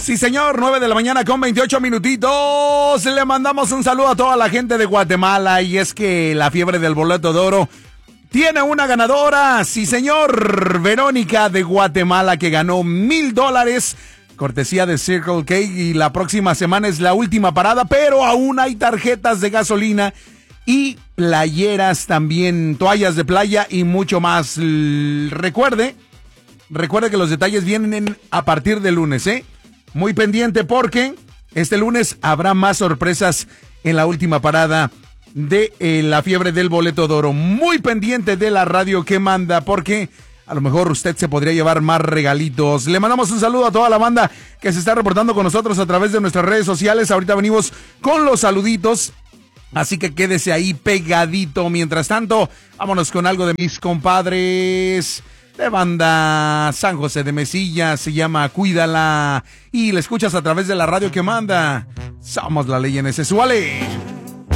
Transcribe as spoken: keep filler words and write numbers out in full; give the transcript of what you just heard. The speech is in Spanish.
Sí, señor, nueve de la mañana con veintiocho minutitos. Le mandamos un saludo a toda la gente de Guatemala. Y es que la fiebre del boleto de oro tiene una ganadora. Sí, señor, Verónica de Guatemala, que ganó mil dólares. Cortesía de Circle K. Y la próxima semana es la última parada, pero aún hay tarjetas de gasolina y playeras también, toallas de playa y mucho más. Recuerde, recuerde que los detalles vienen a partir del lunes, ¿eh? Muy pendiente porque este lunes habrá más sorpresas en la última parada de eh, la fiebre del boleto de oro. Muy pendiente de la radio que manda porque a lo mejor usted se podría llevar más regalitos. Le mandamos un saludo a toda la banda que se está reportando con nosotros a través de nuestras redes sociales. Ahorita venimos con los saluditos, así que quédese ahí pegadito. Mientras tanto, vámonos con algo de mis compadres de banda San José de Mesilla. Se llama Cuídala y la escuchas a través de la radio que manda. Somos la ley en ese suale.